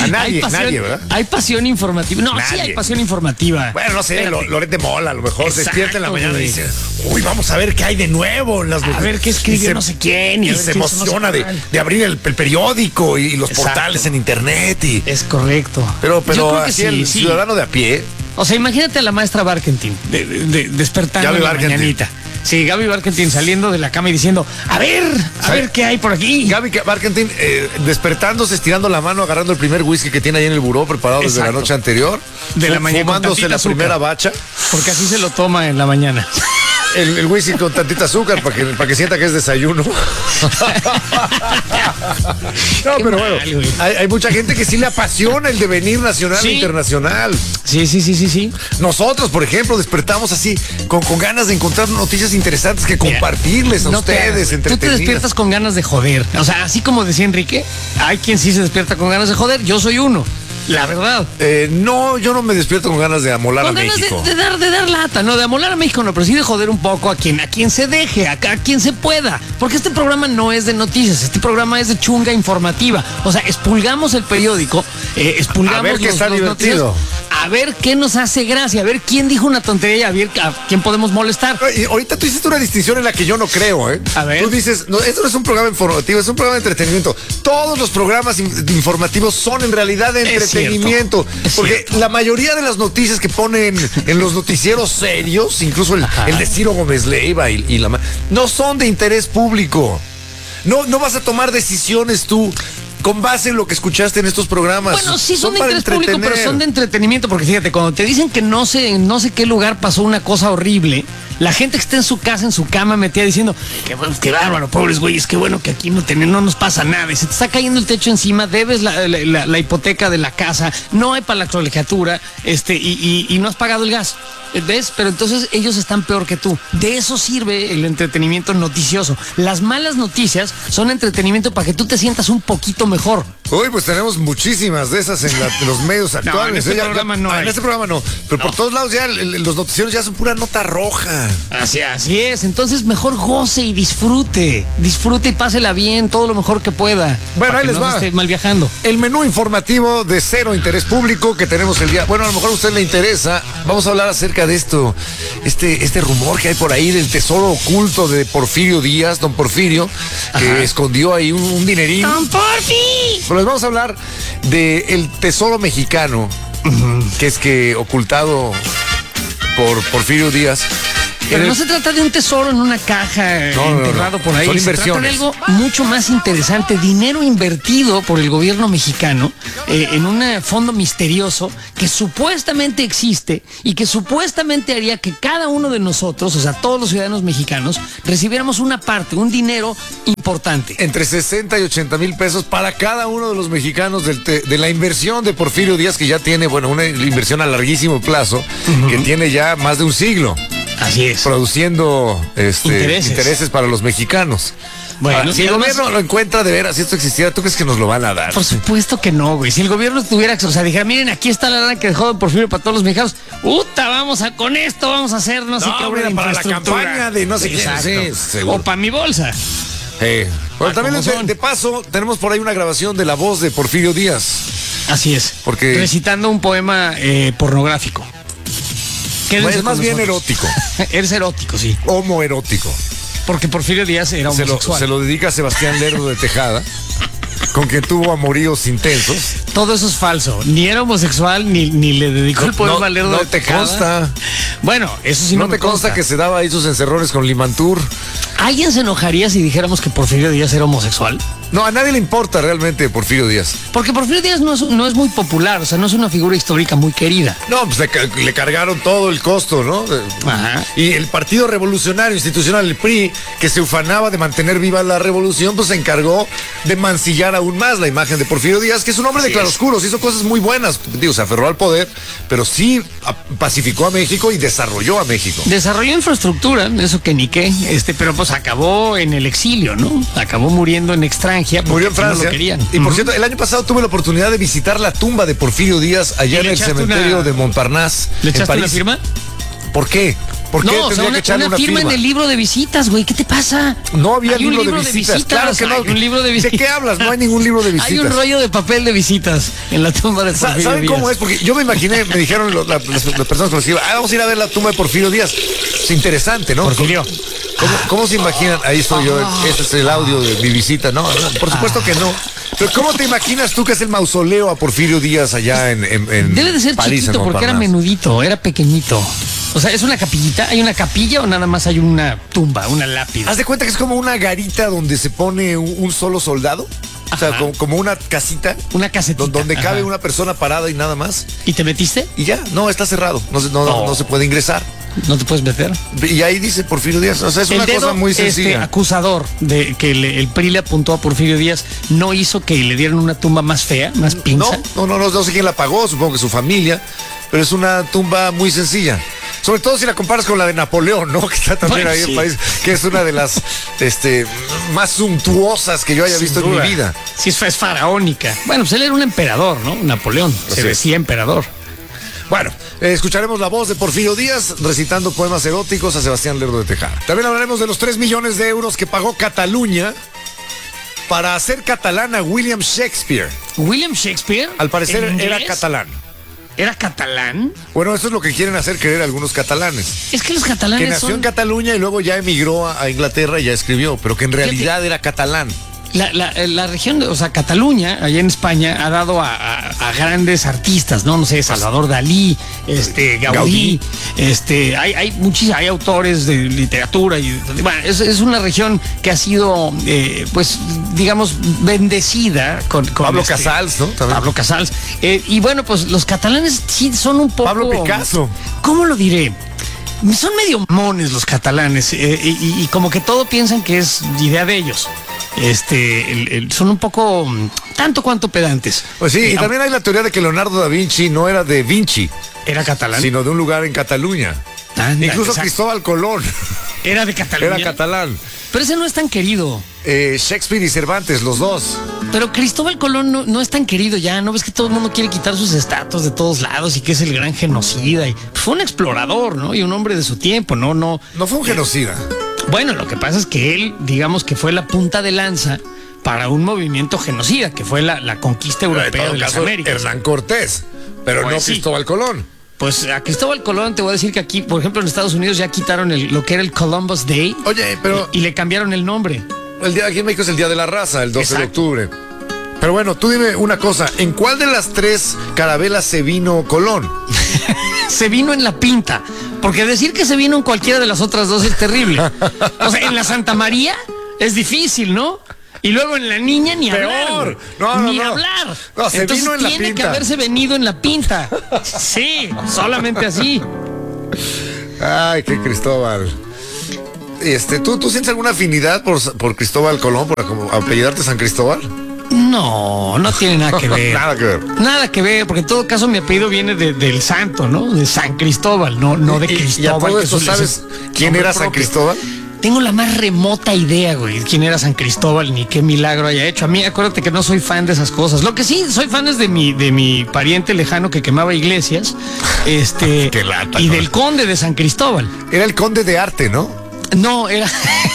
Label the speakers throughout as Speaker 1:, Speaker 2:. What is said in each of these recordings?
Speaker 1: A nadie,
Speaker 2: nadie,
Speaker 1: ¿verdad?
Speaker 2: Hay pasión informativa. No,
Speaker 1: Nadie.
Speaker 2: sí hay pasión informativa.
Speaker 1: Bueno, no sé,
Speaker 2: Espérate.
Speaker 1: Loret de Mola, a lo mejor se despierta en la mañana
Speaker 2: güey.
Speaker 1: y dice, uy, vamos a ver qué hay de nuevo en las
Speaker 2: A ver qué escribió no sé quién.
Speaker 1: Y
Speaker 2: a ver
Speaker 1: se
Speaker 2: qué hizo
Speaker 1: emociona
Speaker 2: no sé cuál.
Speaker 1: de abrir el periódico y los
Speaker 2: Exacto.
Speaker 1: portales en internet.
Speaker 2: Es correcto.
Speaker 1: Pero
Speaker 2: Yo creo que
Speaker 1: así
Speaker 2: sí,
Speaker 1: el
Speaker 2: sí.
Speaker 1: ciudadano de a pie.
Speaker 2: O sea, imagínate a la maestra Barkentin despertando
Speaker 1: Gaby
Speaker 2: en la
Speaker 1: Barkentin.
Speaker 2: mañanita. Sí, Gaby Barkentin saliendo de la cama y diciendo, a ver qué hay por aquí.
Speaker 1: Gaby Barkentin despertándose, estirando la mano, agarrando el primer whisky que tiene ahí en el buró preparado desde la
Speaker 2: Exacto.
Speaker 1: noche anterior.
Speaker 2: De la mañana, con
Speaker 1: fumándose
Speaker 2: tantita
Speaker 1: la
Speaker 2: azúcar.
Speaker 1: primera bacha.
Speaker 2: Porque así se lo toma en la mañana.
Speaker 1: El whisky con tantita azúcar para que sienta que es desayuno. No,
Speaker 2: Qué
Speaker 1: pero
Speaker 2: mal,
Speaker 1: bueno,
Speaker 2: güey.
Speaker 1: hay mucha gente que sí le apasiona el devenir nacional
Speaker 2: Sí.
Speaker 1: e internacional.
Speaker 2: Sí.
Speaker 1: Nosotros, por ejemplo, despertamos así con ganas de encontrar noticias interesantes que compartirles a
Speaker 2: No te
Speaker 1: ustedes,
Speaker 2: hagas, güey. Tú te
Speaker 1: entretenidas.
Speaker 2: despiertas con ganas de joder. O sea, así como decía Enrique, hay quien sí se despierta con ganas de joder. Yo soy uno. La verdad.
Speaker 1: No, yo no me despierto con ganas de amolar
Speaker 2: Con
Speaker 1: a
Speaker 2: ganas
Speaker 1: México.
Speaker 2: de dar lata, no de amolar a México, no, pero sí de joder un poco a quien se deje, a quien se pueda. Porque este programa no es de noticias, este programa es de chunga informativa. O sea, expulgamos el periódico, expulgamos
Speaker 1: A ver qué está divertido.
Speaker 2: noticias, a ver qué nos hace gracia, a ver quién dijo una tontería y a ver a quién podemos molestar.
Speaker 1: Y ahorita tú hiciste una distinción en la que yo no creo, ¿eh?
Speaker 2: A ver.
Speaker 1: Tú dices, no, esto no es un programa informativo, es un programa de entretenimiento. Todos los programas informativos son en realidad de
Speaker 2: Es
Speaker 1: entretenimiento.
Speaker 2: cierto, es
Speaker 1: Porque
Speaker 2: cierto.
Speaker 1: la mayoría de las noticias que ponen en los noticieros serios, incluso el de Ciro Gómez Leiva no son de interés público. No vas a tomar decisiones tú con base en lo que escuchaste en estos programas.
Speaker 2: Bueno, sí son de
Speaker 1: para
Speaker 2: interés público, pero
Speaker 1: entretener.
Speaker 2: son de entretenimiento, porque fíjate, cuando te dicen que no sé en no sé qué lugar pasó una cosa horrible, la gente que está en su casa, en su cama, metida diciendo, qué bárbaro, pobres güeyes, qué bueno que aquí no nos pasa nada, y se te está cayendo el techo encima, debes la hipoteca de la casa, no hay para la colegiatura, y no has pagado el gas. ¿Ves? Pero entonces ellos están peor que tú. De eso sirve el entretenimiento noticioso. Las malas noticias son entretenimiento para que tú te sientas un poquito mejor.
Speaker 1: Uy, pues tenemos muchísimas de esas en los medios actuales.
Speaker 2: en este programa no hay.
Speaker 1: En este programa no. Pero por todos lados ya los noticieros ya son pura nota roja.
Speaker 2: Así es. Entonces mejor goce y disfrute. Disfrute y pásela bien, todo lo mejor que pueda.
Speaker 1: Bueno,
Speaker 2: para
Speaker 1: ahí
Speaker 2: que
Speaker 1: les
Speaker 2: no
Speaker 1: va.
Speaker 2: se esté mal viajando.
Speaker 1: El menú informativo de cero interés público que tenemos el día. Bueno, a lo mejor a usted le interesa. Vamos a hablar acerca de esto. Este rumor que hay por ahí del tesoro oculto de Porfirio Díaz, don Porfirio, que escondió ahí un dinerín.
Speaker 2: ¡Don Porfi!
Speaker 1: Pero les vamos a hablar del tesoro mexicano, que es que ocultado por Porfirio Díaz.
Speaker 2: Pero no se trata de un tesoro en una caja enterrado por ahí.
Speaker 1: Son
Speaker 2: Se trata de
Speaker 1: inversiones.
Speaker 2: algo mucho más interesante. Dinero invertido por el gobierno mexicano en un fondo misterioso que supuestamente existe y que supuestamente haría que cada uno de nosotros, o sea, todos los ciudadanos mexicanos, recibiéramos una parte, un dinero importante.
Speaker 1: Entre 60 y 80 mil pesos para cada uno de los mexicanos de la inversión de Porfirio Díaz, que ya tiene, bueno, una inversión a larguísimo plazo, que tiene ya más de un siglo.
Speaker 2: Así es.
Speaker 1: Produciendo intereses para los mexicanos.
Speaker 2: Bueno,
Speaker 1: Ahora, si el
Speaker 2: además-
Speaker 1: gobierno lo encuentra de veras, si esto existiera, ¿tú crees que nos lo van a dar?
Speaker 2: Por supuesto que no, güey. Si el gobierno tuviera, o sea, dijera, miren, aquí está la lana que dejó don Porfirio para todos los mexicanos. Con esto vamos a hacer no sé qué obra de
Speaker 1: para la
Speaker 2: infraestructura.
Speaker 1: campaña de no sé quién.
Speaker 2: Exacto.
Speaker 1: Sí, seguro.
Speaker 2: O para mi bolsa.
Speaker 1: Bueno, también
Speaker 2: como son.
Speaker 1: de paso, tenemos por ahí una grabación de la voz de Porfirio Díaz.
Speaker 2: Así es.
Speaker 1: Porque-
Speaker 2: Recitando un poema pornográfico. Quédense
Speaker 1: Es más
Speaker 2: con
Speaker 1: bien
Speaker 2: nosotros.
Speaker 1: erótico,
Speaker 2: Es erótico, sí.
Speaker 1: homoerótico.
Speaker 2: Porque Porfirio Díaz era homosexual.
Speaker 1: Se lo dedica a Sebastián Lerdo de Tejada, con quien tuvo amoríos intensos.
Speaker 2: Todo eso es falso. Ni era homosexual, ni le dedicó el poema a Lerdo
Speaker 1: no
Speaker 2: de
Speaker 1: te
Speaker 2: Tejada.
Speaker 1: consta.
Speaker 2: Bueno, eso sí
Speaker 1: No
Speaker 2: no me
Speaker 1: te consta que se daba ahí sus encerrones con Limantur.
Speaker 2: ¿Alguien se enojaría si dijéramos que Porfirio Díaz era homosexual?
Speaker 1: No, a nadie le importa realmente Porfirio Díaz.
Speaker 2: Porque Porfirio Díaz no es muy popular, o sea, no es una figura histórica muy querida.
Speaker 1: No, pues le cargaron todo el costo, ¿no?
Speaker 2: Ajá.
Speaker 1: Y el Partido Revolucionario Institucional, el PRI, que se ufanaba de mantener viva la revolución, pues se encargó de mancillar aún más la imagen de Porfirio Díaz, que es un hombre de claroscuros, hizo cosas muy buenas, digo, se aferró al poder, pero sí pacificó a México y desarrolló a México.
Speaker 2: Desarrolló infraestructura, eso que ni qué, pero pues acabó en el exilio, ¿no? Acabó muriendo en extranjia.
Speaker 1: Murió en
Speaker 2: porque no
Speaker 1: Francia.
Speaker 2: lo querían.
Speaker 1: Y por cierto, el año pasado tuve la oportunidad de visitar la tumba de Porfirio Díaz allá
Speaker 2: ¿Y
Speaker 1: en
Speaker 2: le
Speaker 1: el
Speaker 2: echaste
Speaker 1: cementerio
Speaker 2: una-
Speaker 1: de Montparnasse.
Speaker 2: ¿Le
Speaker 1: en
Speaker 2: echaste una
Speaker 1: París.
Speaker 2: firma?
Speaker 1: ¿Por qué? ¿Por qué
Speaker 2: No, o sea,
Speaker 1: tendría que echarle
Speaker 2: una firma en el libro de visitas, güey. ¿Qué te pasa?
Speaker 1: No había
Speaker 2: Hay un
Speaker 1: libro de visitas. Claro que no.
Speaker 2: Hay un libro de visitas.
Speaker 1: ¿De qué hablas? No hay ningún libro de visitas.
Speaker 2: Hay un rollo de papel de visitas en la tumba de Porfirio
Speaker 1: ¿Saben
Speaker 2: Díaz.
Speaker 1: cómo es? Porque yo me imaginé, me dijeron las personas que nos iban, vamos a ir a ver la tumba de Porfirio Díaz. Es interesante, ¿no?
Speaker 2: Porfirio.
Speaker 1: ¿Cómo se imaginan? Ahí estoy yo, este es el audio de mi visita. No, por supuesto que no. Pero ¿cómo te imaginas tú que es el mausoleo a Porfirio Díaz allá en
Speaker 2: Debe de ser
Speaker 1: París,
Speaker 2: chiquito
Speaker 1: en
Speaker 2: porque era
Speaker 1: Montparnasse?
Speaker 2: menudito, era pequeñito. O sea, ¿es una capillita? ¿Hay una capilla o nada más hay una tumba, una lápida?
Speaker 1: Haz de cuenta que es como una garita donde se pone un solo soldado. O sea,
Speaker 2: Ajá.
Speaker 1: como una casita.
Speaker 2: Una casetita.
Speaker 1: Donde cabe
Speaker 2: Ajá.
Speaker 1: una persona parada y nada más.
Speaker 2: ¿Y te metiste?
Speaker 1: Y ya, no, está cerrado. No se puede ingresar.
Speaker 2: ¿No te puedes meter?
Speaker 1: Y ahí dice Porfirio Díaz. O sea, es
Speaker 2: El
Speaker 1: una
Speaker 2: dedo,
Speaker 1: cosa muy sencilla.
Speaker 2: acusador de que el PRI le apuntó a Porfirio Díaz no hizo que le dieran una tumba más fea, más pinza.
Speaker 1: No sé quién la pagó, supongo que su familia, pero es una tumba muy sencilla. Sobre todo si la comparas con la de Napoleón, ¿no? Que está también
Speaker 2: Bueno,
Speaker 1: ahí en
Speaker 2: sí.
Speaker 1: París, que es una de las más suntuosas que yo haya
Speaker 2: Sin
Speaker 1: visto
Speaker 2: duda.
Speaker 1: en mi vida.
Speaker 2: Sí, es faraónica. Bueno, pues él era un emperador, ¿no? Napoleón.
Speaker 1: Así
Speaker 2: Se
Speaker 1: es.
Speaker 2: decía emperador.
Speaker 1: Bueno, escucharemos la voz de Porfirio Díaz recitando poemas eróticos a Sebastián Lerdo de Tejada. También hablaremos de los 3 millones de euros que pagó Cataluña para hacer catalán a William Shakespeare.
Speaker 2: William Shakespeare.
Speaker 1: Al parecer
Speaker 2: ¿en
Speaker 1: era
Speaker 2: inglés?
Speaker 1: catalán.
Speaker 2: ¿Era catalán?
Speaker 1: Bueno, eso es lo que quieren hacer creer algunos catalanes.
Speaker 2: Es que los
Speaker 1: Que
Speaker 2: catalanes
Speaker 1: nació en
Speaker 2: son...
Speaker 1: Cataluña y luego ya emigró a Inglaterra y ya escribió, pero que en realidad era catalán.
Speaker 2: La región, o sea, Cataluña, allá en España, ha dado a grandes artistas, ¿no? No sé, Salvador Dalí, Gaudí, hay autores de literatura y bueno, es una región que ha sido, pues, digamos, bendecida con
Speaker 1: Pablo Casals, ¿no? También.
Speaker 2: Pablo Casals. Y bueno, pues los catalanes sí son un poco.
Speaker 1: Pablo Picasso.
Speaker 2: ¿Cómo lo diré? Son medio mones los catalanes y como que todo piensan que es idea de ellos. Son un poco tanto cuanto pedantes.
Speaker 1: Pues sí, y también hay la teoría de que Leonardo da Vinci no era de Vinci,
Speaker 2: Era catalán.
Speaker 1: sino de un lugar en Cataluña.
Speaker 2: Ándale,
Speaker 1: Incluso
Speaker 2: exacto.
Speaker 1: Cristóbal Colón
Speaker 2: Era de Cataluña.
Speaker 1: era catalán.
Speaker 2: Pero ese no es tan querido.
Speaker 1: Shakespeare y Cervantes, los dos.
Speaker 2: Pero Cristóbal Colón no es tan querido ya. ¿No ves que todo el mundo quiere quitar sus estatuas de todos lados y que es el gran genocida? Y fue un explorador, ¿no? Y un hombre de su tiempo, ¿no?
Speaker 1: No fue un genocida.
Speaker 2: Bueno, lo que pasa es que él, digamos que fue la punta de lanza para un movimiento genocida, que fue la conquista europea de las Américas.
Speaker 1: Hernán Cortés, pero
Speaker 2: Pues
Speaker 1: no
Speaker 2: sí.
Speaker 1: Cristóbal Colón.
Speaker 2: Pues a Cristóbal Colón te voy a decir que aquí, por ejemplo, en Estados Unidos ya quitaron lo que era el Columbus Day.
Speaker 1: Oye, pero
Speaker 2: Y le cambiaron el nombre.
Speaker 1: el día aquí en México es el Día de la Raza, el 12 de
Speaker 2: Exacto.
Speaker 1: octubre. Pero bueno, tú dime una cosa, ¿en cuál de las 3 carabelas se vino Colón?
Speaker 2: Se vino en la Pinta. Porque decir que se vino en cualquiera de las otras dos es terrible. O sea, en la Santa María es difícil, ¿no? Y luego en la Niña ni
Speaker 1: Peor.
Speaker 2: hablar.
Speaker 1: No,
Speaker 2: ni
Speaker 1: no.
Speaker 2: hablar.
Speaker 1: No, se
Speaker 2: Entonces
Speaker 1: vino en la
Speaker 2: tiene que
Speaker 1: Pinta.
Speaker 2: haberse venido en la Pinta. Sí, solamente así.
Speaker 1: Ay, qué Cristóbal. ¿Tú sientes alguna afinidad por Cristóbal Colón, por como apellidarte San Cristóbal?
Speaker 2: No tiene nada que ver.
Speaker 1: Nada que ver.
Speaker 2: Nada que ver, porque en todo caso mi apellido viene del santo, ¿no? De San Cristóbal, no de
Speaker 1: Y a
Speaker 2: Cristóbal.
Speaker 1: todo
Speaker 2: que
Speaker 1: esto,
Speaker 2: es un-
Speaker 1: ¿sabes quién
Speaker 2: nombre
Speaker 1: era San
Speaker 2: propio.
Speaker 1: Cristóbal?
Speaker 2: Tengo la más remota idea, güey, quién era San Cristóbal ni qué milagro haya hecho. A mí, acuérdate que no soy fan de esas cosas. Lo que sí soy fan es de mi pariente lejano que quemaba iglesias,
Speaker 1: Qué lata,
Speaker 2: y
Speaker 1: ¿no?
Speaker 2: del conde de San Cristóbal.
Speaker 1: Era el conde de arte, ¿no?
Speaker 2: No, era.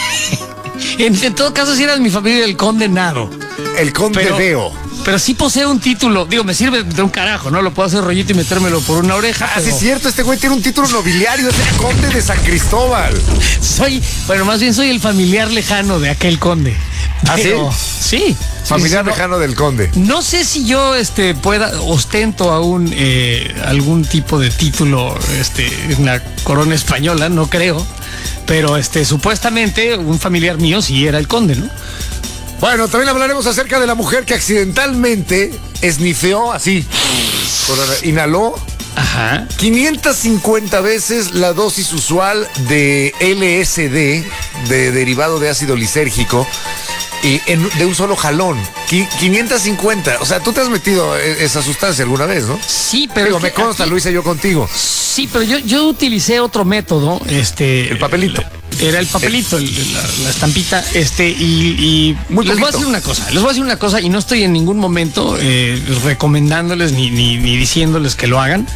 Speaker 2: en todo caso, sí era de mi familia el conde Nado.
Speaker 1: El conde Deo.
Speaker 2: Pero sí posee un título. Digo, me sirve de un carajo, ¿no? Lo puedo hacer rollito y metérmelo por una oreja.
Speaker 1: Ah, sí
Speaker 2: pero
Speaker 1: es cierto, este güey tiene un título nobiliario, es el conde de San Cristóbal.
Speaker 2: más bien soy el familiar lejano de aquel conde.
Speaker 1: ¿Ah, sí?
Speaker 2: Pero, sí.
Speaker 1: Familiar
Speaker 2: Sí, no-
Speaker 1: lejano del conde.
Speaker 2: No sé si yo ostento aún algún tipo de título en la corona española, no creo. Pero supuestamente un familiar mío sí era el conde, ¿no?
Speaker 1: Bueno, también hablaremos acerca de la mujer que accidentalmente esnifeó así. Inhaló
Speaker 2: Ajá.
Speaker 1: 550 veces la dosis usual de LSD, de derivado de ácido lisérgico, y de un solo jalón. 550. O sea, tú te has metido esa sustancia alguna vez, ¿no?
Speaker 2: Sí, pero
Speaker 1: Digo,
Speaker 2: es
Speaker 1: me
Speaker 2: que
Speaker 1: consta,
Speaker 2: aquí-
Speaker 1: lo hice yo contigo.
Speaker 2: Sí, pero yo utilicé otro método,
Speaker 1: El papelito.
Speaker 2: Era el papelito, la estampita, y
Speaker 1: Muy
Speaker 2: les voy a
Speaker 1: poquito.
Speaker 2: decir una cosa, y no estoy en ningún momento recomendándoles ni diciéndoles que lo hagan,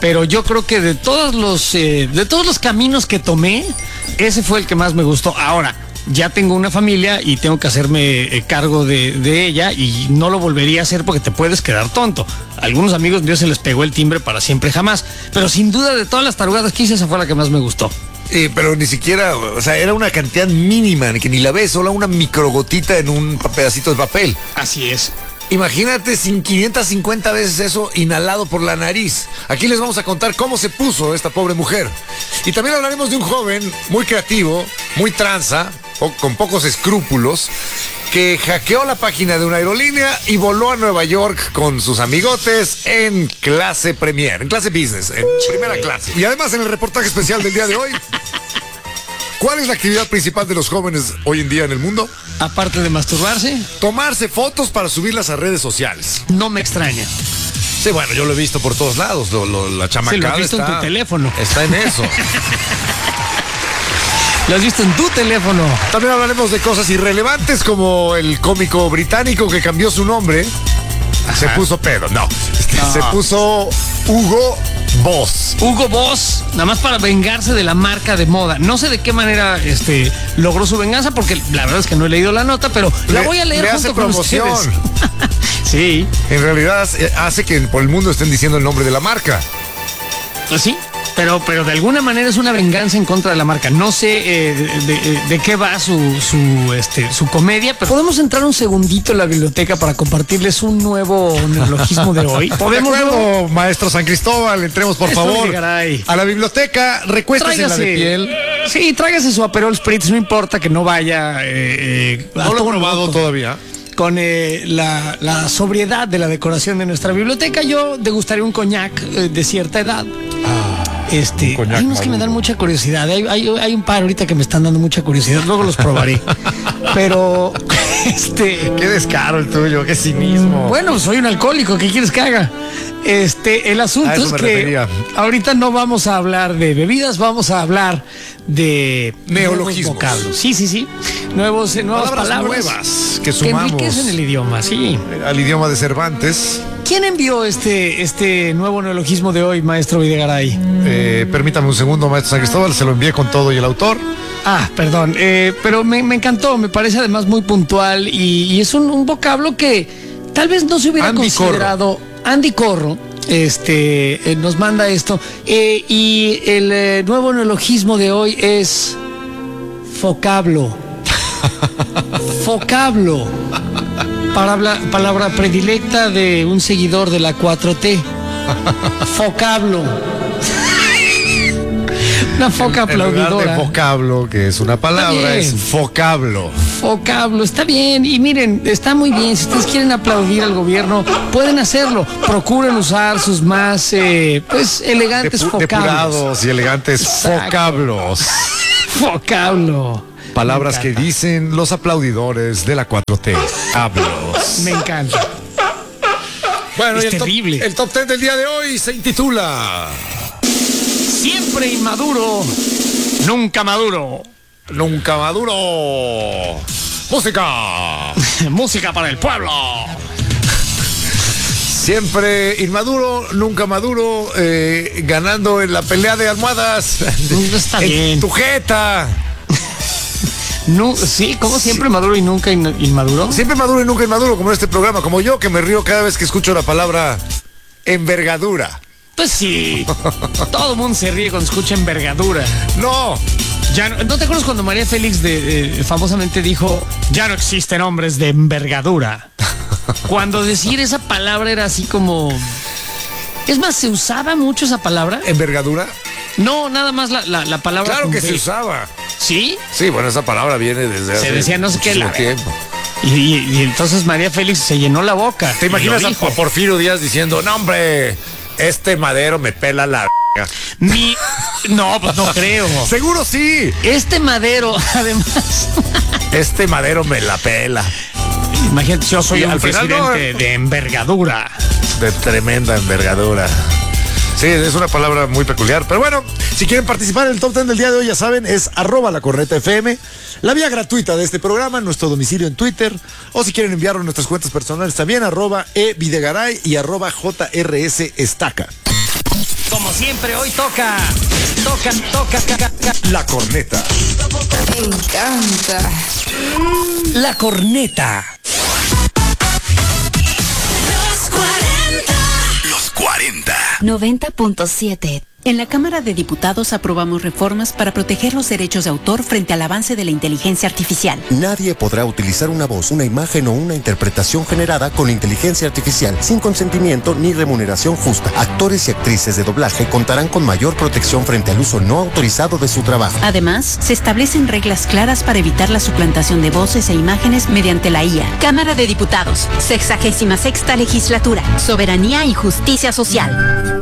Speaker 2: pero yo creo que de todos los caminos que tomé, ese fue el que más me gustó. Ahora, ya tengo una familia y tengo que hacerme cargo de ella y no lo volvería a hacer porque te puedes quedar tonto. A algunos amigos míos se les pegó el timbre para siempre jamás, pero sin duda de todas las tarugadas que hice, esa fue la que más me gustó.
Speaker 1: Pero ni siquiera, o sea, era una cantidad mínima, que ni la ves, solo una microgotita en un pedacito de papel.
Speaker 2: Así es.
Speaker 1: Imagínate sin 550 veces eso inhalado por la nariz. Aquí les vamos a contar cómo se puso esta pobre mujer. Y también hablaremos de un joven muy creativo, muy tranza, con pocos escrúpulos, que hackeó la página de una aerolínea y voló a Nueva York con sus amigotes en clase premier, en clase business, en primera clase. Y además en el reportaje especial del día de hoy, ¿cuál es la actividad principal de los jóvenes hoy en día en el mundo?
Speaker 2: Aparte de masturbarse,
Speaker 1: tomarse fotos para subirlas a redes sociales.
Speaker 2: No me extraña.
Speaker 1: Sí, bueno, yo lo he visto por todos lados. La chamacada
Speaker 2: sí, lo has visto en tu teléfono.
Speaker 1: Está en eso.
Speaker 2: Lo has visto en tu teléfono.
Speaker 1: También hablaremos de cosas irrelevantes como el cómico británico que cambió su nombre. Ajá. Se puso Pedro. No. Se puso Hugo Boss.
Speaker 2: Hugo Boss, nada más para vengarse de la marca de moda. No sé de qué manera logró su venganza, porque la verdad es que no he leído la nota, pero la voy a leer junto con ustedes. Sí.
Speaker 1: En realidad hace que por el mundo estén diciendo el nombre de la marca.
Speaker 2: Pues sí. Pero de alguna manera es una venganza en contra de la marca. No sé de qué va su comedia, pero podemos entrar un segundito en la biblioteca para compartirles un nuevo neologismo de hoy.
Speaker 1: ¿Podemos? De acuerdo, maestro San Cristóbal, entremos por favor a la biblioteca, recuéstese en la de piel.
Speaker 2: Sí, tráigase su Aperol Spritz, no importa que no vaya.
Speaker 1: No lo he probado todavía.
Speaker 2: Con la sobriedad de la decoración de nuestra biblioteca, yo degustaría un coñac de cierta edad. Hay unos que me dan mucha curiosidad. Hay un par ahorita que me están dando mucha curiosidad. Luego los probaré. Pero,
Speaker 1: qué descaro el tuyo, qué cinismo.
Speaker 2: Bueno, soy un alcohólico. ¿Qué quieres que haga? El asunto es que
Speaker 1: refería.
Speaker 2: Ahorita no vamos a hablar de bebidas, vamos a hablar de
Speaker 1: neologismos.
Speaker 2: Sí. Nuevas palabras
Speaker 1: nuevas que sumamos.
Speaker 2: Que enriquecen el idioma, sí.
Speaker 1: Al idioma de Cervantes.
Speaker 2: ¿Quién envió este nuevo neologismo de hoy, maestro Videgaray?
Speaker 1: Permítame un segundo, maestro San Cristóbal, se lo envié con todo y el autor.
Speaker 2: Perdón, pero me encantó, me parece además muy puntual y es un vocablo que tal vez no se hubiera considerado. Andy Corro nos manda esto y el nuevo neologismo de hoy es focablo. Focablo. Palabra predilecta de un seguidor de la 4T. Focablo. Una foca aplaudidora.
Speaker 1: En lugar de vocablo, que es una palabra, es focablo.
Speaker 2: Focablo, está bien. Y miren, está muy bien. Si ustedes quieren aplaudir al gobierno, pueden hacerlo. Procuren usar sus más elegantes vocablos.
Speaker 1: Depurados y elegantes. Exacto. Vocablos.
Speaker 2: Vocablo.
Speaker 1: Palabras que dicen los aplaudidores de la 4T. Hablos.
Speaker 2: Me encanta.
Speaker 1: Bueno,
Speaker 2: es terrible.
Speaker 1: El top 10 del día de hoy se intitula
Speaker 2: Siempre inmaduro, nunca maduro.
Speaker 1: Nunca maduro. Música.
Speaker 2: Música para el pueblo.
Speaker 1: Siempre inmaduro, nunca maduro, ganando en la pelea de almohadas.
Speaker 2: Está bien.
Speaker 1: Tu jeta.
Speaker 2: No, sí, como siempre maduro y nunca inmaduro.
Speaker 1: Siempre maduro y nunca inmaduro, como en este programa, como yo, que me río cada vez que escucho la palabra envergadura.
Speaker 2: Pues sí, todo el mundo se ríe cuando escucha envergadura.
Speaker 1: No.
Speaker 2: Ya ¿no te acuerdas cuando María Félix famosamente dijo, ya no existen hombres de envergadura? Cuando decir esa palabra era así como... Es más, ¿se usaba mucho esa palabra?
Speaker 1: ¿Envergadura?
Speaker 2: No, nada más la palabra.
Speaker 1: Claro que se usaba.
Speaker 2: ¿Sí?
Speaker 1: Sí, bueno, esa palabra viene desde hace...
Speaker 2: Se decía no sé qué
Speaker 1: tiempo.
Speaker 2: Y entonces María Félix se llenó la boca.
Speaker 1: ¿Te imaginas a Porfirio Díaz diciendo, no hombre, este madero me pela la...
Speaker 2: No, pues no creo.
Speaker 1: Seguro sí.
Speaker 2: Este madero, además...
Speaker 1: Este madero me la pela.
Speaker 2: Imagínate, yo soy un presidente de envergadura.
Speaker 1: De tremenda envergadura. Sí, es una palabra muy peculiar. Pero bueno, si quieren participar en el top 10 del día de hoy, ya saben, es @lacornetafm. La vía gratuita de este programa, nuestro domicilio en Twitter. O si quieren enviarlo a nuestras cuentas personales también, @evidegaray y @jrsestaca.
Speaker 2: Como siempre, hoy toca.
Speaker 1: La corneta.
Speaker 3: Me encanta.
Speaker 2: La corneta.
Speaker 4: Los 40.
Speaker 5: 90.7. En la Cámara de Diputados aprobamos reformas para proteger los derechos de autor frente al avance de la inteligencia artificial.
Speaker 6: Nadie podrá utilizar una voz, una imagen o una interpretación generada con inteligencia artificial sin consentimiento ni remuneración justa. Actores y actrices de doblaje contarán con mayor protección frente al uso no autorizado de su trabajo.
Speaker 5: Además, se establecen reglas claras para evitar la suplantación de voces e imágenes mediante la IA. Cámara de Diputados, 66ª Legislatura, Soberanía y Justicia Social.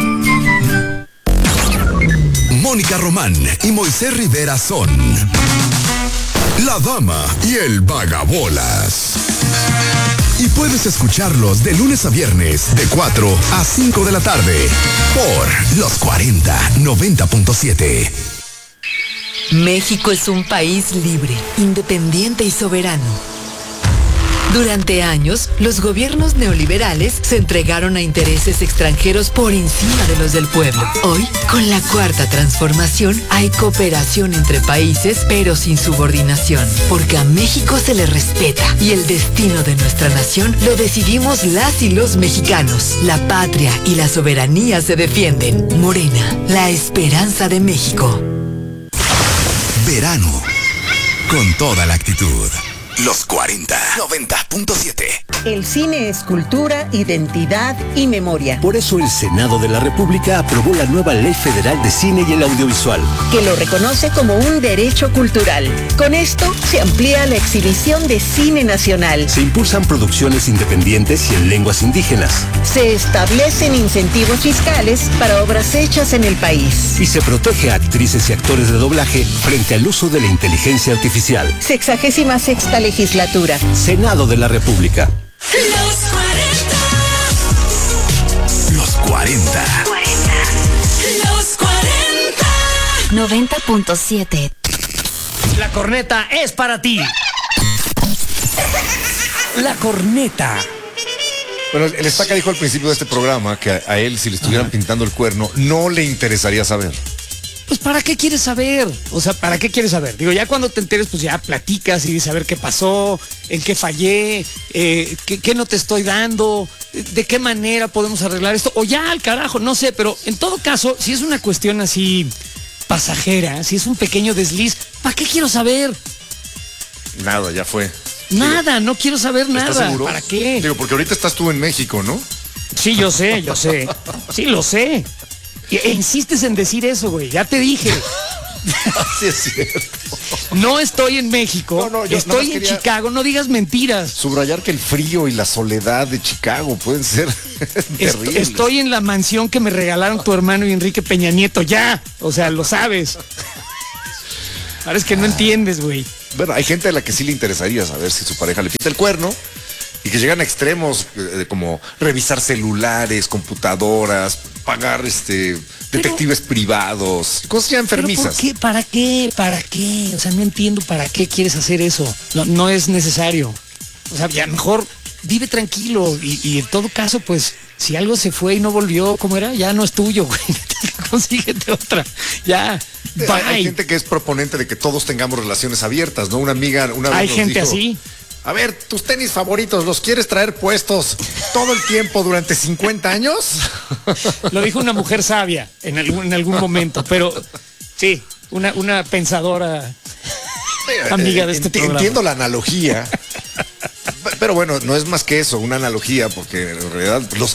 Speaker 4: Mónica Román y Moisés Rivera son La Dama y el Vagabolas. Y puedes escucharlos de lunes a viernes de 4 a 5 de la tarde por Los 40 90.7.
Speaker 7: México es un país libre, independiente y soberano. Durante años, los gobiernos neoliberales se entregaron a intereses extranjeros por encima de los del pueblo. Hoy, con la Cuarta Transformación, hay cooperación entre países, pero sin subordinación, porque a México se le respeta y el destino de nuestra nación lo decidimos las y los mexicanos. La patria y la soberanía se defienden. Morena, la esperanza de México.
Speaker 4: Verano, con toda la actitud. Los 40 90.7.
Speaker 8: El cine es cultura, identidad y memoria.
Speaker 9: Por eso el Senado de la República aprobó la nueva Ley Federal de Cine y el Audiovisual,
Speaker 8: Que lo reconoce como un derecho cultural. Con esto se amplía la exhibición de cine nacional.
Speaker 9: se impulsan producciones independientes y en lenguas indígenas,
Speaker 8: Se establecen incentivos fiscales para obras hechas en el país.
Speaker 9: y se protege a actrices y actores de doblaje frente al uso de la inteligencia artificial.
Speaker 8: 66ª Legislatura.
Speaker 9: Senado de la República.
Speaker 4: Los 40.
Speaker 5: 90.7.
Speaker 2: La corneta es para ti. La corneta.
Speaker 1: Bueno, el Estaca dijo al principio de este programa que a él, si le estuvieran pintando el cuerno, no le interesaría saber.
Speaker 2: Pues ¿para qué quieres saber? O sea, ¿para qué quieres saber? Digo, ya cuando te enteres, pues ya platicas y dices a ver qué pasó, en qué fallé, qué no te estoy dando, de qué manera podemos arreglar esto, o ya al carajo, no sé, pero en todo caso, si es una cuestión así pasajera, si es un pequeño desliz, ¿para qué quiero saber?
Speaker 1: Nada, ya fue.
Speaker 2: Nada, no quiero saber
Speaker 1: ¿Estás
Speaker 2: nada.
Speaker 1: seguro?
Speaker 2: ¿Para qué?
Speaker 1: Digo, porque ahorita estás tú en México, ¿no?
Speaker 2: Sí, yo sé. Sí, lo sé. E insistes en decir eso, güey. Ya te dije.
Speaker 1: Sí, es cierto.
Speaker 2: No estoy en México.
Speaker 1: No, yo
Speaker 2: estoy
Speaker 1: nada
Speaker 2: en
Speaker 1: más quería
Speaker 2: Chicago. No digas mentiras.
Speaker 1: Subrayar que el frío y la soledad de Chicago pueden ser terribles.
Speaker 2: Estoy en la mansión que me regalaron tu hermano y Enrique Peña Nieto. Ya. O sea, lo sabes. Parece que no entiendes, güey.
Speaker 1: Bueno, hay gente a la que sí le interesaría saber si su pareja le pinta el cuerno y que llegan a extremos como revisar celulares, computadoras, pagar detectives privados, cosas ya enfermizas.
Speaker 2: ¿Pero por qué? ¿Para qué? ¿Para qué? O sea, no entiendo para qué quieres hacer eso. No es necesario. O sea, ya mejor vive tranquilo y en todo caso, pues, si algo se fue y no volvió, ¿cómo era? Ya no es tuyo, güey. Consíguete otra. Ya. Bye.
Speaker 1: Hay gente que es proponente de que todos tengamos relaciones abiertas, ¿no? Una amiga una vez
Speaker 2: Hay
Speaker 1: nos
Speaker 2: gente
Speaker 1: dijo,
Speaker 2: así.
Speaker 1: A ver, tus tenis favoritos, ¿los quieres traer puestos todo el tiempo durante 50 años?
Speaker 2: Lo dijo una mujer sabia en algún momento, pero sí, una pensadora amiga de este programa.
Speaker 1: Entiendo la analogía, pero bueno, no es más que eso, una analogía, porque en realidad los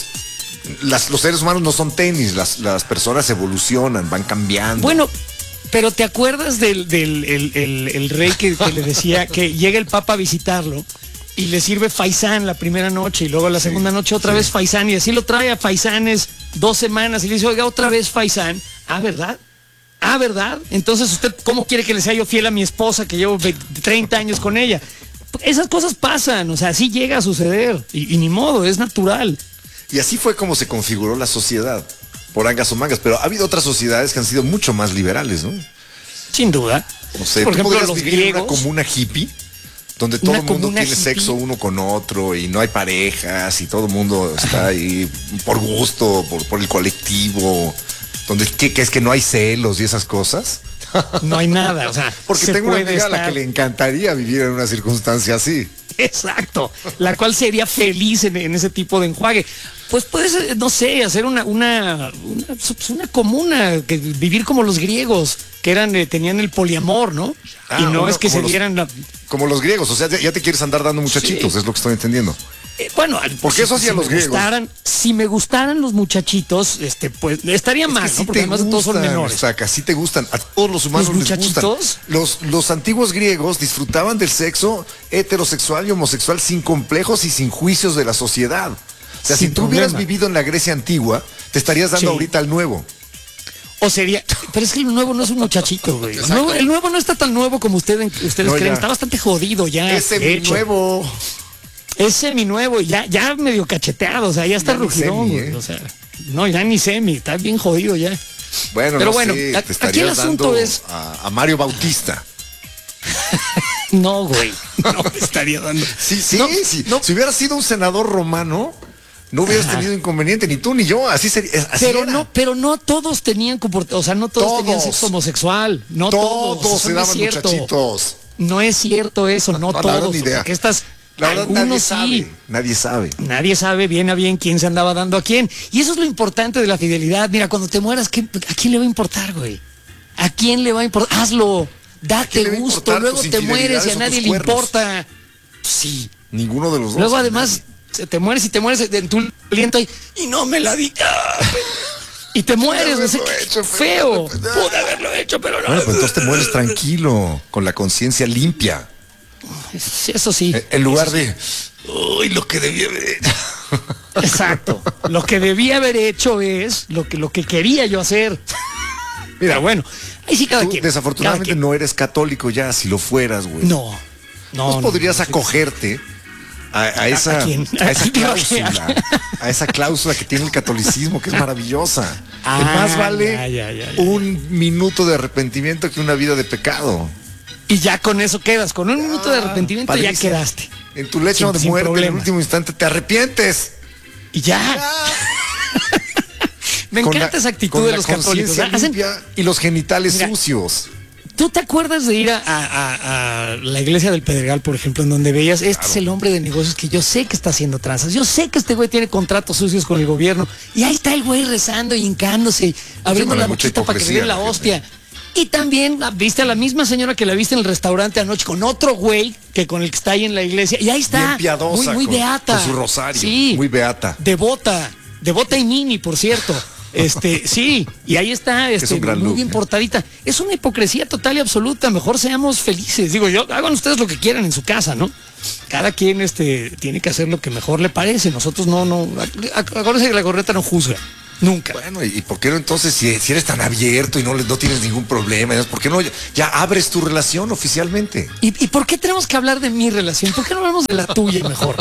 Speaker 1: seres humanos no son tenis, las personas evolucionan, van cambiando.
Speaker 2: Bueno, pero ¿te acuerdas del el rey que le decía que llega el Papa a visitarlo y le sirve faisán la primera noche y luego la segunda noche otra vez faisán y así lo trae a faisanes 2 semanas y le dice, oiga, otra vez faisán? Ah, ¿verdad? Ah, ¿verdad? Entonces, ¿usted cómo quiere que le sea yo fiel a mi esposa que llevo 30 años con ella? Esas cosas pasan, o sea, así llega a suceder y ni modo, es natural.
Speaker 1: Y así fue como se configuró la sociedad, por angas o mangas, pero ha habido otras sociedades que han sido mucho más liberales, ¿no?
Speaker 2: Sin duda.
Speaker 1: No sé,
Speaker 2: por
Speaker 1: ¿tú
Speaker 2: ejemplo,
Speaker 1: podrías
Speaker 2: los
Speaker 1: vivir en una
Speaker 2: griegos.
Speaker 1: comuna hippie? donde todo
Speaker 2: Una
Speaker 1: el mundo
Speaker 2: comuna
Speaker 1: tiene
Speaker 2: hippie.
Speaker 1: sexo uno con otro y no hay parejas y todo el mundo está ahí por gusto, por el colectivo, donde que es que no hay celos y esas cosas.
Speaker 2: No hay nada, o sea,
Speaker 1: Porque
Speaker 2: se
Speaker 1: tengo una
Speaker 2: puede
Speaker 1: amiga a la
Speaker 2: estar-
Speaker 1: que le encantaría vivir en una circunstancia así.
Speaker 2: Exacto, la cual sería feliz en ese tipo de enjuague. Pues puedes, no sé, hacer una comuna, que vivir como los griegos, que tenían el poliamor, ¿no?
Speaker 1: Ah,
Speaker 2: y no
Speaker 1: uno
Speaker 2: es que se
Speaker 1: como los-
Speaker 2: dieran la...
Speaker 1: Como los griegos, o sea, ya te quieres andar dando muchachitos,
Speaker 2: Sí.
Speaker 1: es lo que estoy entendiendo.
Speaker 2: Bueno,
Speaker 1: Porque eso hacían los
Speaker 2: me
Speaker 1: griegos.
Speaker 2: si me gustaran los muchachitos, pues estaría mal,
Speaker 1: Es que
Speaker 2: ¿no?
Speaker 1: sí
Speaker 2: Porque
Speaker 1: te
Speaker 2: además todos son
Speaker 1: gustan,
Speaker 2: menores.
Speaker 1: Saca, sí te gustan, a todos los humanos
Speaker 2: ¿Los
Speaker 1: les gustan.
Speaker 2: muchachitos?
Speaker 1: Los antiguos griegos disfrutaban del sexo heterosexual y homosexual sin complejos y sin juicios de la sociedad. O sea,
Speaker 2: Sin
Speaker 1: si tú hubieras
Speaker 2: problema.
Speaker 1: vivido en la Grecia antigua, te estarías dando
Speaker 2: Sí.
Speaker 1: ahorita al nuevo.
Speaker 2: O sería, pero es que el nuevo no es un muchachito, güey. El nuevo no está tan nuevo como ustedes
Speaker 1: No,
Speaker 2: creen,
Speaker 1: ya.
Speaker 2: está bastante jodido ya.
Speaker 1: Ese
Speaker 2: de hecho.
Speaker 1: nuevo.
Speaker 2: Es seminuevo, ya medio cacheteado, o sea, ya está
Speaker 1: Ya ni
Speaker 2: rugidón,
Speaker 1: semi,
Speaker 2: güey.
Speaker 1: ¿eh?
Speaker 2: O sea, no, ya ni semi, está bien jodido ya.
Speaker 1: Bueno,
Speaker 2: Pero
Speaker 1: no
Speaker 2: bueno,
Speaker 1: sé,
Speaker 2: aquí
Speaker 1: te
Speaker 2: el
Speaker 1: estarías
Speaker 2: asunto
Speaker 1: dando
Speaker 2: es-
Speaker 1: a Mario Bautista.
Speaker 2: No, güey, no me estaría dando.
Speaker 1: Sí, sí,
Speaker 2: No,
Speaker 1: sí.
Speaker 2: no.
Speaker 1: Si hubieras sido un senador romano, no hubieras tenido inconveniente, ni tú ni yo, así sería. Así
Speaker 2: Pero
Speaker 1: era.
Speaker 2: no todos tenían o sea, no todos tenían
Speaker 1: Todos.
Speaker 2: sexo homosexual, no todos.
Speaker 1: Todos
Speaker 2: Eso
Speaker 1: se
Speaker 2: no es
Speaker 1: daban
Speaker 2: cierto.
Speaker 1: muchachitos.
Speaker 2: No es cierto eso, no
Speaker 1: No, la verdad,
Speaker 2: todos.
Speaker 1: ni idea.
Speaker 2: Porque estas,
Speaker 1: La verdad, nadie
Speaker 2: algunos
Speaker 1: sabe.
Speaker 2: sí.
Speaker 1: Nadie sabe.
Speaker 2: Nadie sabe bien a bien quién se andaba dando a quién. Y eso es lo importante de la fidelidad. Mira, cuando te mueras, ¿a quién le va a importar, güey? ¿A quién le va a importar? Hazlo,
Speaker 1: quién
Speaker 2: date
Speaker 1: le va a
Speaker 2: gusto,
Speaker 1: importar
Speaker 2: luego
Speaker 1: tus
Speaker 2: te mueres y a
Speaker 1: infidelidades o
Speaker 2: nadie
Speaker 1: tus
Speaker 2: le
Speaker 1: cuernos?
Speaker 2: importa. Sí.
Speaker 1: Ninguno de los dos.
Speaker 2: Luego además te mueres en tu aliento y no me la di. Y te mueres, no sé,
Speaker 1: haberlo hecho,
Speaker 2: feo.
Speaker 1: pero-
Speaker 2: Pude haberlo hecho, pero no.
Speaker 1: Bueno, pues entonces te mueres tranquilo, con la conciencia limpia.
Speaker 2: Eso sí.
Speaker 1: En lugar de, uy, lo que debía haber hecho.
Speaker 2: Exacto. Lo que debía haber hecho es lo que quería yo hacer.
Speaker 1: Mira,
Speaker 2: Pero bueno, ahí sí cada
Speaker 1: tú
Speaker 2: quien.
Speaker 1: desafortunadamente
Speaker 2: cada quien.
Speaker 1: no eres católico ya, si lo fueras, güey.
Speaker 2: No.
Speaker 1: Pues podrías acogerte a esa,
Speaker 2: quién?
Speaker 1: a esa
Speaker 2: ¿A quién?
Speaker 1: cláusula, a esa cláusula que tiene el catolicismo, que es maravillosa.
Speaker 2: Ah,
Speaker 1: que más vale
Speaker 2: ya.
Speaker 1: un minuto de arrepentimiento que una vida de pecado.
Speaker 2: Y ya con eso quedas. Con un minuto de arrepentimiento ya
Speaker 1: Padrísimo.
Speaker 2: quedaste.
Speaker 1: En tu lecho de
Speaker 2: Sin
Speaker 1: muerte, en
Speaker 2: problema.
Speaker 1: el último instante, te arrepientes.
Speaker 2: Y ya. Me
Speaker 1: Con
Speaker 2: encanta
Speaker 1: la-
Speaker 2: esa actitud
Speaker 1: con
Speaker 2: de
Speaker 1: la
Speaker 2: los católicos.
Speaker 1: conciencia
Speaker 2: O sea, hacen-
Speaker 1: limpia y los genitales
Speaker 2: Mira,
Speaker 1: sucios.
Speaker 2: ¿Tú te acuerdas de ir a la iglesia del Pedregal, por ejemplo, en donde veías, este es el hombre de negocios que yo sé que está haciendo tranzas, yo sé que este güey tiene contratos sucios con el gobierno, y ahí está el güey rezando y hincándose, abriendo
Speaker 1: bueno,
Speaker 2: la
Speaker 1: hay mucha
Speaker 2: boquita para que le
Speaker 1: hipocresía
Speaker 2: den la
Speaker 1: en la
Speaker 2: hostia. Y también viste a la misma señora que la viste en el restaurante anoche con otro güey que con el que está ahí en la iglesia, y ahí está,
Speaker 1: Bien piadosa,
Speaker 2: muy
Speaker 1: con-
Speaker 2: beata.
Speaker 1: con su rosario,
Speaker 2: Sí,
Speaker 1: muy beata.
Speaker 2: Devota y mini, por cierto. Sí, y ahí está,
Speaker 1: Es un gran
Speaker 2: muy
Speaker 1: look,
Speaker 2: bien
Speaker 1: ¿eh?
Speaker 2: portadita. Es una hipocresía total y absoluta. Mejor seamos felices. Digo yo, hagan ustedes lo que quieran en su casa, ¿no? Cada quien tiene que hacer lo que mejor le parece. Nosotros no. Acuérdense que la gorreta no juzga. Nunca.
Speaker 1: Bueno, ¿y por qué no entonces, si eres tan abierto y no tienes ningún problema, por qué no ya abres tu relación oficialmente?
Speaker 2: ¿Y por qué tenemos que hablar de mi relación? ¿Por qué no hablamos de la tuya mejor?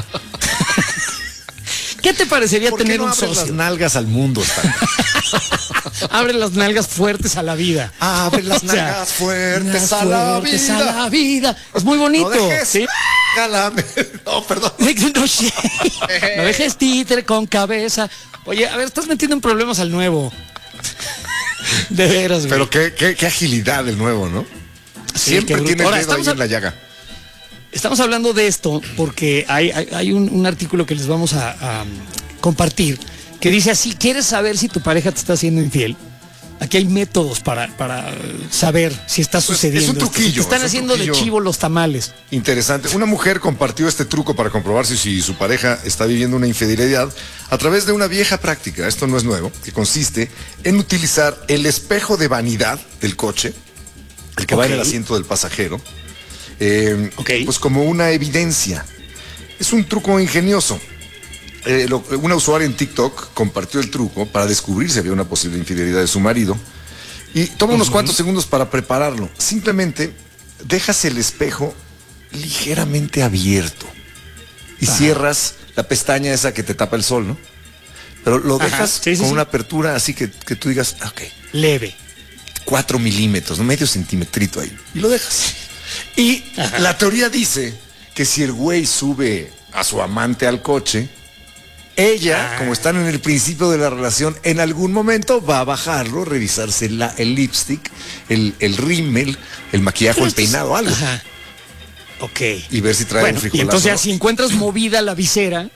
Speaker 2: ¿Qué te parecería
Speaker 1: ¿Por qué
Speaker 2: tener
Speaker 1: no
Speaker 2: un
Speaker 1: abres
Speaker 2: socio?
Speaker 1: las nalgas al mundo?
Speaker 2: Abre las nalgas fuertes a la vida.
Speaker 1: Abre las
Speaker 2: O sea,
Speaker 1: nalgas fuertes a
Speaker 2: fuertes
Speaker 1: la vida.
Speaker 2: a la vida. Es muy bonito.
Speaker 1: No dejes.
Speaker 2: ¿sí?
Speaker 1: No, perdón.
Speaker 2: No dejes títere con cabeza. Oye, a ver, estás metiendo en problemas al nuevo. De veras, güey.
Speaker 1: Pero qué agilidad el nuevo, ¿no?
Speaker 2: Sí,
Speaker 1: Siempre
Speaker 2: qué bruto.
Speaker 1: tiene el
Speaker 2: Ahora,
Speaker 1: dedo ahí
Speaker 2: estamos
Speaker 1: en la llaga.
Speaker 2: Estamos hablando de esto porque hay un artículo que les vamos a compartir que dice así: ¿quieres saber si tu pareja te está haciendo infiel? Aquí hay métodos para saber si está
Speaker 1: Pues,
Speaker 2: sucediendo.
Speaker 1: es un
Speaker 2: esto. Si
Speaker 1: truquillo,
Speaker 2: te están
Speaker 1: es un
Speaker 2: haciendo de
Speaker 1: truquillo.
Speaker 2: chivo los tamales.
Speaker 1: Interesante. Una mujer compartió este truco para comprobar si su pareja está viviendo una infidelidad a través de una vieja práctica, esto no es nuevo, que consiste en utilizar el espejo de vanidad del coche, el que va en el asiento del pasajero, pues como una evidencia. Es un truco ingenioso. Una usuaria en TikTok compartió el truco para descubrir si había una posible infidelidad de su marido y toma unos cuantos segundos para prepararlo. Simplemente dejas el espejo ligeramente abierto y cierras la pestaña esa que te tapa el sol, ¿no? Pero lo dejas con una apertura así que tú digas, ok.
Speaker 2: Leve.
Speaker 1: 4 milímetros, ¿no? Medio centimetrito ahí. Y lo dejas. Y la teoría dice que si el güey sube a su amante al coche, ella, como están en el principio de la relación, en algún momento va a bajarlo, revisarse el lipstick, el rímel, el maquillaje o el peinado, algo.
Speaker 2: Ajá. Ok.
Speaker 1: Y ver si trae un frijolazo.
Speaker 2: Y entonces ya si encuentras movida la visera,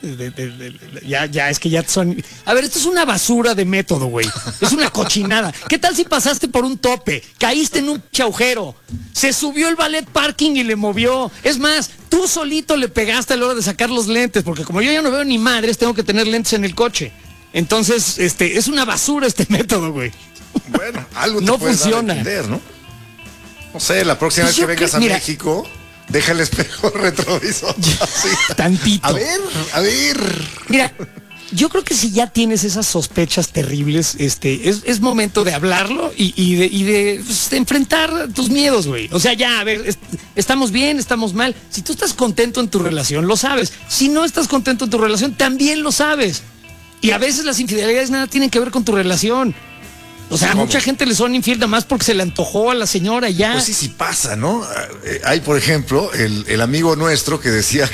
Speaker 2: ya es que ya son... A ver, esto es una basura de método, güey. Es una cochinada. ¿Qué tal si pasaste por un tope? Caíste en un agujero. Se subió el ballet parking y le movió. Es más, tú solito le pegaste a la hora de sacar los lentes, porque como yo ya no veo ni madres, tengo que tener lentes en el coche. Entonces, es una basura este método, güey.
Speaker 1: Bueno, algo te
Speaker 2: no
Speaker 1: puede
Speaker 2: funciona.
Speaker 1: dar a entender, ¿no? No sé, la próxima vez que vengas a México... Deja el espejo retrovisor. Sí.
Speaker 2: Tantito.
Speaker 1: A ver.
Speaker 2: Mira, yo creo que si ya tienes esas sospechas terribles, es momento de hablarlo y de enfrentar tus miedos, güey. O sea, ya, a ver, estamos bien, estamos mal. Si tú estás contento en tu relación, lo sabes. Si no estás contento en tu relación, también lo sabes. Y a veces las infidelidades nada tienen que ver con tu relación. O sea, a mucha gente le son infiel nada más porque se le antojó a la señora ya.
Speaker 1: Pues sí pasa, ¿no? Hay, por ejemplo, el amigo nuestro que decía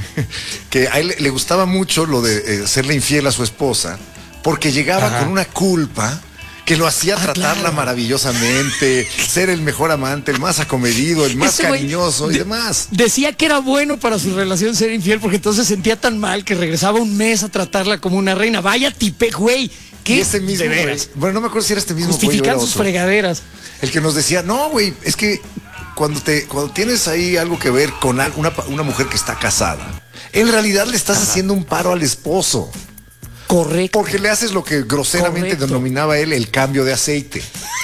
Speaker 1: que a él le gustaba mucho lo de serle infiel a su esposa porque llegaba con una culpa que lo hacía tratarla maravillosamente, ser el mejor amante, el más acomedido, el más cariñoso y demás.
Speaker 2: Decía que era bueno para su relación ser infiel porque entonces sentía tan mal que regresaba un mes a tratarla como una reina. Vaya tipe, güey. ¿Qué?
Speaker 1: Y ese mismo, güey, bueno, no me acuerdo si era este mismo güey.
Speaker 2: Justifican sus fregaderas.
Speaker 1: El que nos decía, no, güey, es que cuando tienes ahí algo que ver con una mujer que está casada, en realidad le estás haciendo un paro al esposo.
Speaker 2: Correcto.
Speaker 1: Porque le haces lo que groseramente denominaba él el cambio de aceite.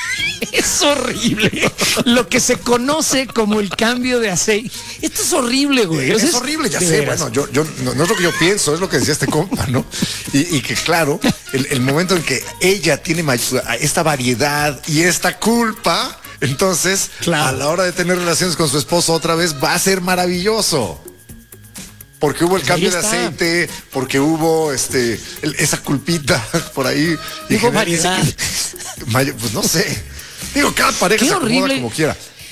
Speaker 2: Es horrible. Lo que se conoce como el cambio de aceite. Esto es horrible, güey.
Speaker 1: Es horrible, ya sé. Bueno, yo no es lo que yo pienso, es lo que decía este compa, ¿no? Y que claro, el momento en que ella tiene esta variedad y esta culpa, entonces, a la hora de tener relaciones con su esposo otra vez, va a ser maravilloso. Porque hubo el cambio de aceite, porque hubo esa culpita por ahí.
Speaker 2: Digo variedad.
Speaker 1: Pues no sé. Digo, cada pareja se acomoda como quiera.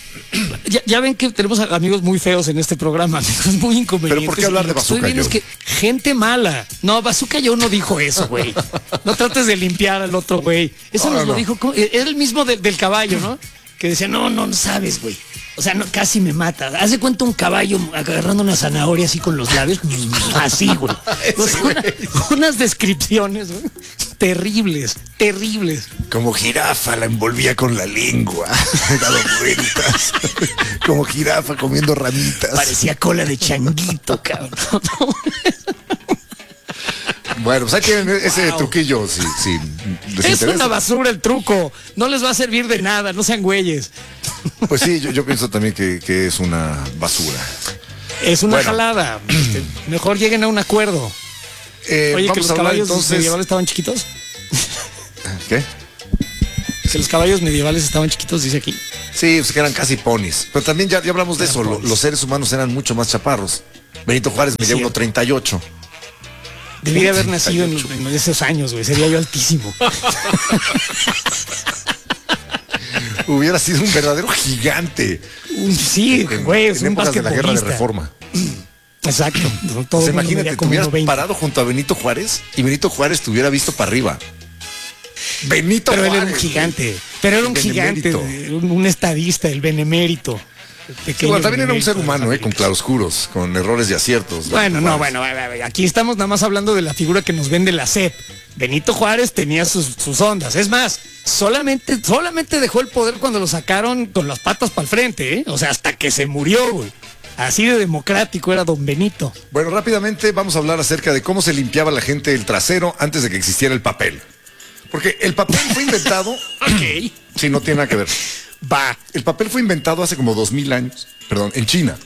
Speaker 2: Ya ven que tenemos amigos muy feos en este programa, amigos muy inconvenientes.
Speaker 1: ¿Pero por qué hablar de Bazooka Joe?
Speaker 2: Es que gente mala. No, Bazooka Joe no dijo eso, güey. No trates de limpiar al otro güey. Eso nos lo dijo, era el mismo del caballo, ¿no? Que decía, no sabes, güey. O sea, no, casi me mata. Haz de cuenta un caballo agarrando una zanahoria así con los labios. Así, güey. O sea, unas descripciones, güey, terribles.
Speaker 1: Como jirafa la envolvía con la lengua. Dado vueltas. Como jirafa comiendo ramitas.
Speaker 2: Parecía cola de changuito, cabrón.
Speaker 1: Bueno, pues ahí tienen ese truquillo. Sí,
Speaker 2: es una basura el truco. No les va a servir de nada, no sean güeyes.
Speaker 1: Pues sí, yo pienso también que es una basura.
Speaker 2: Es una jalada. Mejor lleguen a un acuerdo. Oye, que los caballos medievales estaban chiquitos.
Speaker 1: ¿Qué?
Speaker 2: Que los caballos medievales estaban chiquitos, dice aquí.
Speaker 1: Sí, pues que eran casi ponis. Pero también ya hablamos de eso. Los seres humanos eran mucho más chaparros. Benito Juárez medía 1.38.
Speaker 2: Debía haber nacido en esos años, güey. Sería yo altísimo.
Speaker 1: Hubiera sido un verdadero gigante.
Speaker 2: Sí, güey.
Speaker 1: En épocas de la guerra de Reforma.
Speaker 2: Exacto.
Speaker 1: Todo imagínate, te hubieras parado junto a Benito Juárez y Benito Juárez te hubiera visto para arriba. Benito
Speaker 2: Juárez.
Speaker 1: Pero
Speaker 2: él era un gigante. Pero era un gigante, un estadista, el benemérito.
Speaker 1: Bueno, también era un ser humano, con claroscuros, con errores y aciertos.
Speaker 2: Bueno, aquí estamos nada más hablando de la figura que nos vende la SEP. Benito Juárez tenía sus ondas. Es más, solamente dejó el poder cuando lo sacaron con las patas para el frente, ¿eh? O sea, hasta que se murió, güey. Así de democrático era don Benito.
Speaker 1: Bueno, rápidamente vamos a hablar acerca de cómo se limpiaba la gente el trasero antes de que existiera el papel. Porque el papel fue inventado...
Speaker 2: Ok.
Speaker 1: Sí, no tiene nada que ver. El papel fue inventado hace como 2000 años, en China.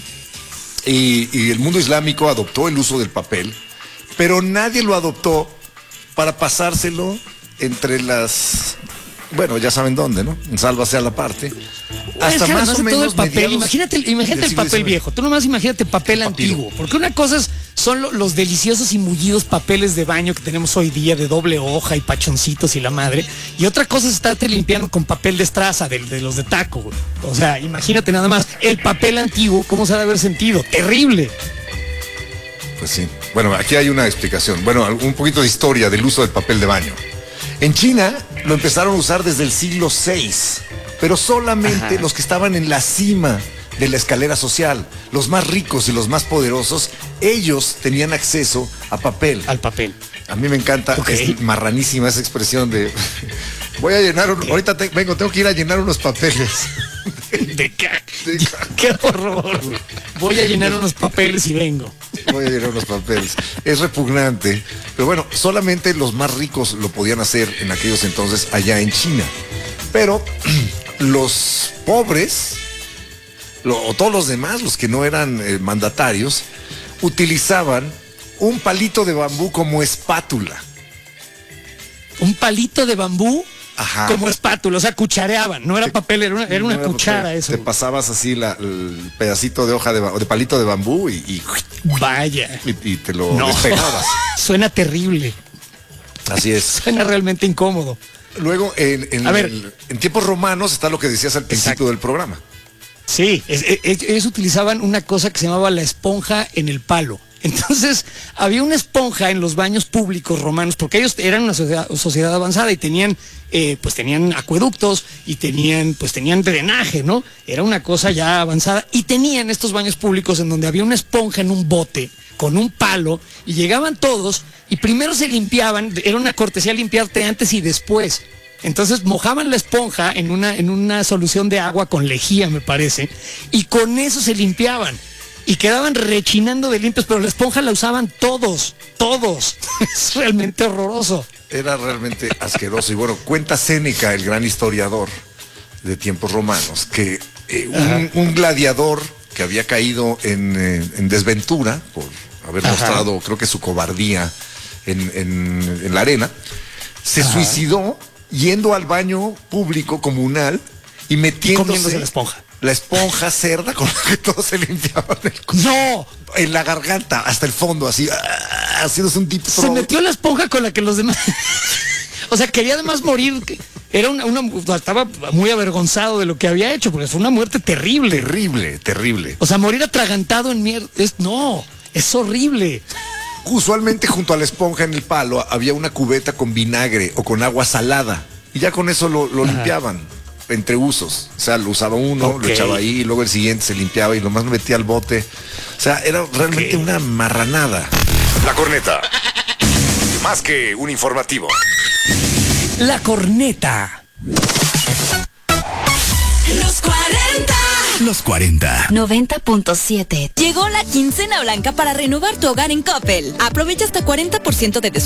Speaker 1: Y el mundo islámico adoptó el uso del papel, pero nadie lo adoptó para pasárselo entre las... Bueno, ya saben dónde, ¿no? Sálvase a la parte.
Speaker 2: Hasta más o menos todo el papel. Imagínate el papel viejo. Tú nomás imagínate papel antiguo. Porque una cosa es son los deliciosos y mullidos papeles de baño que tenemos hoy día de doble hoja y pachoncitos y la madre. Y otra cosa es estarte limpiando con papel de estraza, de los de taco, güey. O sea, imagínate nada más, el papel antiguo, ¿cómo se ha de haber sentido? Terrible.
Speaker 1: Pues sí. Bueno, aquí hay una explicación. Bueno, un poquito de historia del uso del papel de baño. En China lo empezaron a usar desde el siglo VI, pero solamente los que estaban en la cima de la escalera social, los más ricos y los más poderosos, ellos tenían acceso a papel.
Speaker 2: Al papel.
Speaker 1: A mí me encanta, es marranísima esa expresión de voy a llenar, ahorita tengo que ir a llenar unos papeles.
Speaker 2: ¡Qué horror! Voy a llenar unos papeles y vengo.
Speaker 1: Voy a llenar unos papeles. Es repugnante, pero bueno, solamente los más ricos lo podían hacer en aquellos entonces allá en China. Pero los pobres, o todos los demás, los que no eran mandatarios, utilizaban un palito de bambú como espátula.
Speaker 2: ¿Un palito de bambú?
Speaker 1: Ajá.
Speaker 2: Como espátula, o sea, cuchareaban, no era papel, era una
Speaker 1: No
Speaker 2: cuchara
Speaker 1: papel.
Speaker 2: eso.
Speaker 1: Te pasabas así el pedacito de hoja de palito de bambú y
Speaker 2: vaya.
Speaker 1: Y te lo despegabas.
Speaker 2: Suena terrible.
Speaker 1: Así es.
Speaker 2: Suena realmente incómodo.
Speaker 1: Luego, en tiempos romanos está lo que decías al principio del programa.
Speaker 2: Sí, ellos utilizaban una cosa que se llamaba la esponja en el palo. Entonces, había una esponja en los baños públicos romanos, porque ellos eran una sociedad avanzada y tenían acueductos y tenían drenaje, ¿no? Era una cosa ya avanzada. Y tenían estos baños públicos en donde había una esponja en un bote con un palo y llegaban todos y primero se limpiaban, era una cortesía limpiarte antes y después. Entonces mojaban la esponja en una solución de agua con lejía, me parece, y con eso se limpiaban. Y quedaban rechinando de limpios, pero la esponja la usaban todos. Es realmente horroroso.
Speaker 1: Era realmente asqueroso. Y bueno, cuenta Séneca, el gran historiador de tiempos romanos, que un gladiador que había caído en desventura por haber mostrado, creo que su cobardía en la arena, se suicidó yendo al baño público comunal y metiéndose la esponja cerda con la que todos se limpiaban en la garganta hasta el fondo, así haciéndose un tipo.
Speaker 2: Se metió la esponja con la que los demás o sea, quería además morir. Era estaba muy avergonzado de lo que había hecho, porque fue una muerte terrible.
Speaker 1: Terrible.
Speaker 2: O sea, morir atragantado en mierda, es horrible.
Speaker 1: Usualmente junto a la esponja en el palo había una cubeta con vinagre o con agua salada y ya con eso lo limpiaban entre usos. O sea, lo usaba uno, lo echaba ahí y luego el siguiente se limpiaba y nomás lo metía al bote. O sea, era realmente una marranada.
Speaker 4: La Corneta. Más que un informativo.
Speaker 2: La Corneta.
Speaker 10: Los 40.
Speaker 4: Los 40.
Speaker 10: 90.7. Llegó la quincena blanca para renovar tu hogar en Coppel. Aprovecha hasta 40% de descuento